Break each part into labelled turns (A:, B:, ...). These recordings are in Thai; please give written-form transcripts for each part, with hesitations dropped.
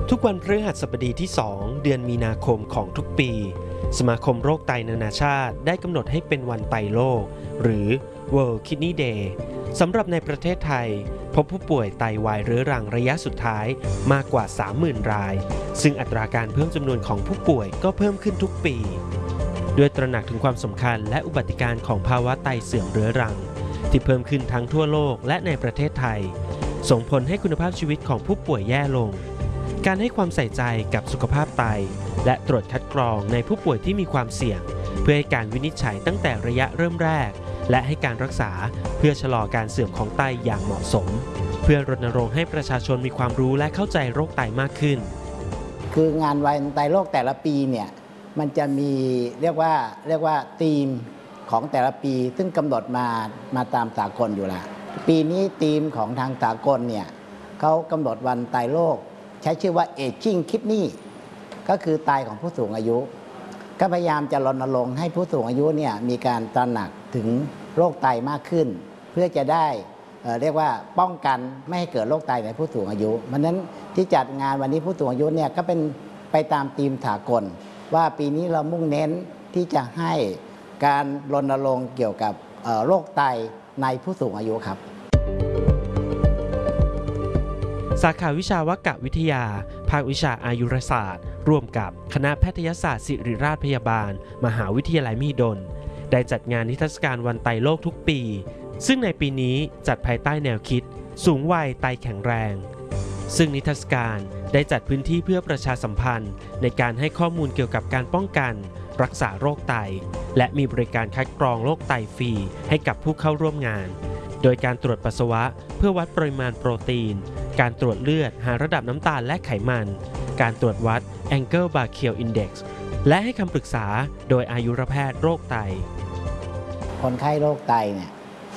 A: ทุกวันพฤหัสบดีที่ 2 เดือนมีนาคมของทุกปีสมาคมโรคไตนานาชาติได้กำหนดให้เป็นวันไตโลกหรือ World Kidney Day สำหรับในประเทศไทยพบผู้ป่วยไตวายเรื้อรังระยะสุดท้ายมากกว่า 30,000 รายซึ่งอัตราการเพิ่มจำนวนของผู้ป่วยก็เพิ่มขึ้นทุกปีด้วยตระหนักถึงความสำคัญและอุบัติการของภาวะไตเสื่อมเรื้อรังที่เพิ่มขึ้นทั้งทั่วโลกและในประเทศไทยส่งผลให้คุณภาพชีวิตของผู้ป่วยแย่ลงการให้ความใส่ใจกับสุขภาพไตและตรวจคัดกรองในผู้ป่วยที่มีความเสี่ยงเพื่อให้การวินิจฉัยตั้งแต่ระยะเริ่มแรกและให้การรักษาเพื่อชะลอการเสื่อมของไตอย่างเหมาะสมเพื่อรณรงค์ให้ประชาชนมีความรู้และเข้าใจโรคไตมากขึ้น
B: คืองานวันไตโรคแต่ละปีเนี่ยมันจะมีเรียกว่าธีมของแต่ละปีซึ่งกำหนดมาตามสากลอยู่แล้วปีนี้ธีมของทางสากลเนี่ยเขากำหนดวันไตโรคใช้ชื่อว่า Aging Kidney ก็คือไตของผู้สูงอายุก็พยายามจะรณรงค์ให้ผู้สูงอายุเนี่ยมีการตระหนักถึงโรคไตมากขึ้นเพื่อจะได้เรียกว่าป้องกันไม่ให้เกิดโรคไตในผู้สูงอายุเพราะนั้นที่จัดงานวันนี้ผู้สูงอายุเนี่ยก็เป็นไปตามธีมสากลว่าปีนี้เรามุ่งเน้นที่จะให้การรณรงค์เกี่ยวกับโรคไตในผู้สูงอายุครับ
A: สาขาวิชาวกวิทยาภาควิชาอายุรศาสตร์ร่วมกับคณะแพทยศาสตร์ศิริราชพยาบาลมหาวิทยาลัยมหิดลได้จัดงานนิทรรศการวันไตโลกทุกปีซึ่งในปีนี้จัดภายใต้แนวคิดสูงวัยไตแข็งแรงซึ่งนิทรรศการได้จัดพื้นที่เพื่อประชาสัมพันธ์ในการให้ข้อมูลเกี่ยวกับการป้องกันรักษาโรคไตและมีบริการคัดกรองโรคไตฟรีให้กับผู้เข้าร่วมงานโดยการตรวจปัสสาวะเพื่อวัดปริมาณโปรตีนการตรวจเลือดหาระดับน้ำตาลและไขมันการตรวจวัด Angle Brachial Index และให้คำปรึกษาโดยอายุรแพทย์โรคไต
B: คนไข้โรคไตเนี่ย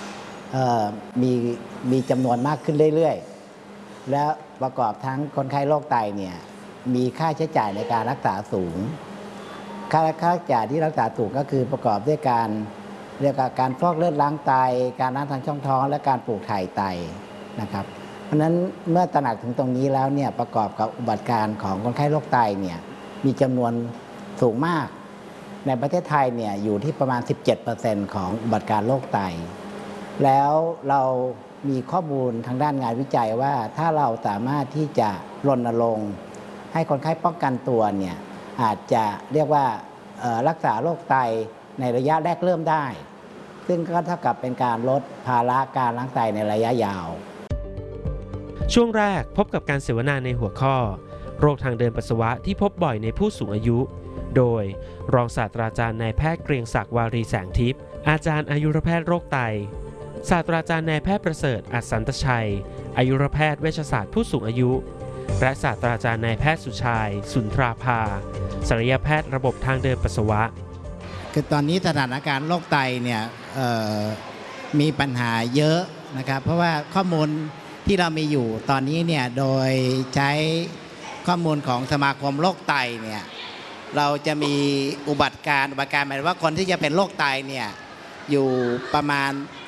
B: มีจำนวนมากขึ้นเรื่อยๆและประกอบทั้งคนไข้โรคไตเนี่ยมีค่าใช้จ่ายในการรักษาสูงค่าใช้จ่ายที่รักษาสูงก็คือประกอบด้วยการเรียกว่าการฟอกเลือดล้างไตการล้างทางช่องท้องและการปลูกถ่ายไตนะครับเพราะฉะนั้นเมื่อตระหนักถึงตรงนี้แล้วเนี่ยประกอบกับอุบัติการของคนไข้โรคไตเนี่ยมีจำนวนสูงมากในประเทศไทยเนี่ยอยู่ที่ประมาณ 17% ของอุบัติการโรคไตแล้วเรามีข้อมูลทางด้านงานวิจัยว่าถ้าเราสามารถที่จะรณรงค์ให้คนไข้ป้องกันตัวเนี่ยอาจจะเรียกว่ารักษาโรคไตในระยะแรกเริ่มได้ซึ่งก็เท่ากับเป็นการลดภาระการล้างไตในระยะยาว
A: ช่วงแรกพบกับการเสวนาในหัวข้อโรคทางเดินปัสสาวะที่พบบ่อยในผู้สูงอายุโดยรองศาสตราจารย์นายแพทย์เกรียงศักดิ์วารีแสงทิพย์อาจารย์อายุรแพทย์โรคไตศาสตราจารย์นายแพทย์ประเสริฐอัศสันตชัยอายุรแพทย์เวชศาสตร์ผู้สูงอายุและศาสตราจารย์นายแพทย์สุชัยสุนทราภาศัลยแพทย์ระบบทางเดินปัสสาวะ
B: คือตอนนี้สถานการณ์โรคไตเนี่ยมีปัญหาเยอะนะครับเพราะว่าข้อมูลที่เรามีอยู่ตอนนี้เนี่ยโดยใช้ข้อมูลของสมาคมโรคไตเนี่ยเราจะมีอุบัติการหมายว่าคนที่จะเป็นโรคไตเนี่ยอยู่ประมาณ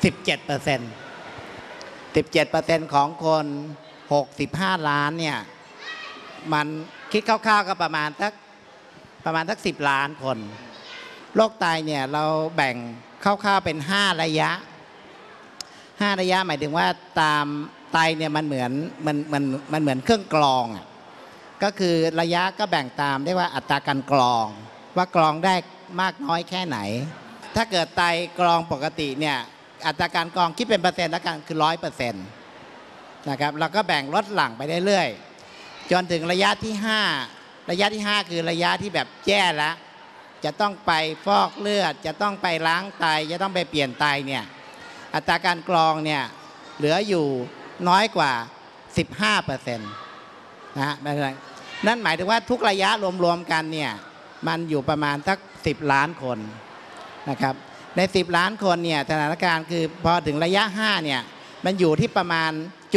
B: 17% ของคน65ล้านเนี่ยมันคิดคร่าวๆก็ประมาณสัก10ล้านคนโรคไตเนี่ยเราแบ่งคร่าวๆเป็น5ระยะหมายถึงว่าตามไตเนี่ยมันเหมือนเครื่องกรองก็คือระยะก็แบ่งตามได้ว่าอัตราการกรองว่ากรองได้มากน้อยแค่ไหนถ้าเกิดไตกรองปกติเนี่ยอัตราการกรองคิดเป็นเปอร์เซ็นต์แล้วกันคือ 100% นะครับเราก็แบ่งลดหลั่งไปเรื่อยๆจนถึงระยะที่5คือระยะที่แบบแย่แล้วจะต้องไปฟอกเลือดจะต้องไปล้างไตจะต้องไปเปลี่ยนไตเนี่ยอัตราการกรองเนี่ยเหลืออยู่น้อยกว่า 15% นะนั่นหมายถึงว่าทุกระยะรวมๆกันเนี่ยมันอยู่ประมาณสัก10ล้านคนนะครับใน10ล้านคนเนี่ยสถานการณ์คือพอถึงระยะ5เนี่ยมันอยู่ที่ประมาณ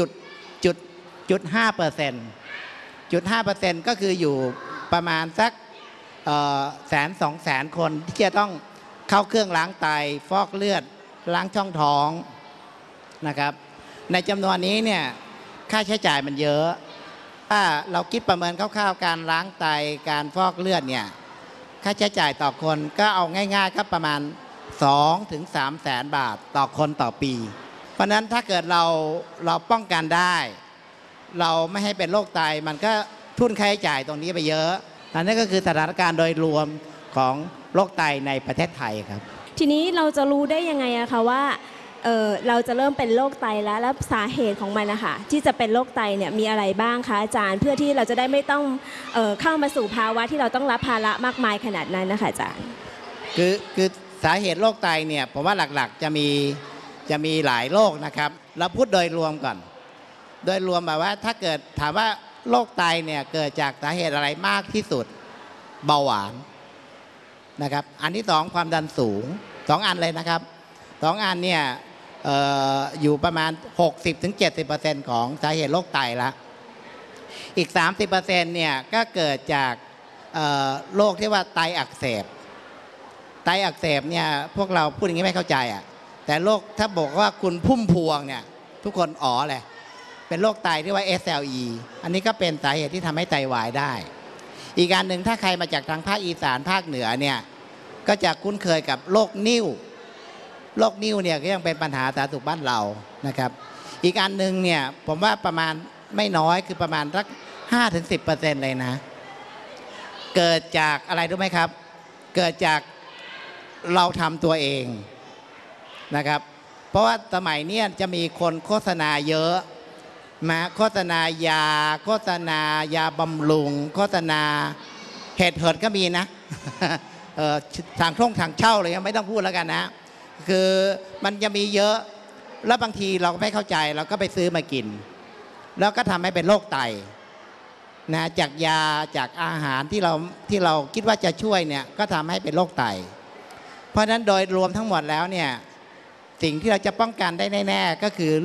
B: 5% ก็คืออยู่ประมาณสัก100,000-200,000 คนที่จะต้องเข้าเครื่องล้างไตฟอกเลือดล้างช่องท้องนะครับในจำนวนนี้เนี่ยค่าใช้จ่ายมันเยอะถ้าเราคิดประเมินคร่าวๆการล้างไตการฟอกเลือดเนี่ยค่าใช้จ่ายต่อคนก็เอาง่ายๆก็ประมาณ2 ถึง 3 แสนบาทต่อคนต่อปี เพราะฉะนั้นถ้าเกิดเราป้องกันได้ เราไม่ให้เป็นโรคไตมันก็ทุนค่าใช้จ่ายตรงนี้ไปเยอะอันนี้ก็คือสถานการณ์โดยรวมของโรคไตในประเทศไทยครับ
C: ทีนี้เราจะรู้ได้ยังไงอะคะว่าเราจะเริ่มเป็นโรคไตแล้วสาเหตุของมันนะคะที่จะเป็นโรคไตเนี่ยมีอะไรบ้างคะอาจารย์เพื่อที่เราจะได้ไม่ต้องเข้ามาสู่ภาวะที่เราต้องรับภาระมากมายขนาดนั้นนะคะอาจารย์
B: คือสาเหตุโรคไตเนี่ยผมว่าหลักๆจะมีหลายโรคนะครับเราพูดโดยรวมก่อนโดยรวมแบบว่าถ้าเกิดถามว่าโรคไตเนี่ยเกิดจากสาเหตุอะไรมากที่สุดเบาหวานนะครับอันที่สองความดันสูง2 อันเลยนะครับ2 อันเนี่ยอยู่ประมาณ 60-70% ของสาเหตุโรคไตละอีก 30% เนี่ยก็เกิดจากโรคที่ว่าไตอักเสบไตอักเสบเนี่ยพวกเราพูดอย่างนี้ไม่เข้าใจอ่ะแต่โรคถ้าบอกว่าคุณพุ่มพวงเนี่ยทุกคนอ๋อเลยเป็นโรคไตที่ว่า SLE อันนี้ก็เป็นสาเหตุที่ทำให้ไตวายได้อีกการหนึ่งถ้าใครมาจากทางภาคอีสานภาคเหนือเนี่ยก็จะคุ้นเคยกับโรคนิ่วเนี่ยก็ยังเป็นปัญหาสาธารณสุขบ้านเรานะครับอีกอันหนึ่งเนี่ยผมว่าประมาณไม่น้อยคือประมาณสัก 5-10% เลยนะเกิดจากอะไรรู้ไหมครับเกิดจากเราทำตัวเองนะครับเพราะว่าสมัยนี้จะมีคนโฆษณาเยอะมาโฆษณายาโฆษณายาบำรุงโฆษณาเหิดก็มีนะ ทางเช่าเลยไม่ต้องพูดแล้วกันนะคือมันจะมีเยอะแล้วบางทีเราไม่เข้าใจเราก็ไปซื้อมากินแล้วก็ทำให้เป็นโรคไตนะจากยาจากอาหารที่เราคิดว่าจะช่วยเนี่ยก็ทำให้เป็นโรคไตเพราะฉะนั้นโดยรวมทั้งหมดแล้วเนี่ยสิ่งที่เราจะป้องกันได้แน่ๆก็คือ